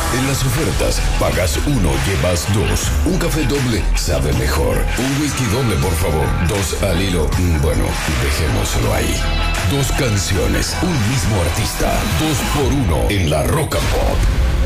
En las ofertas, pagas uno, llevas dos. Un café doble sabe mejor. Un whisky doble, por favor. Dos al hilo. Bueno, dejémoslo ahí. Dos canciones, un mismo artista. 2 por 1 en la Rock and Pop.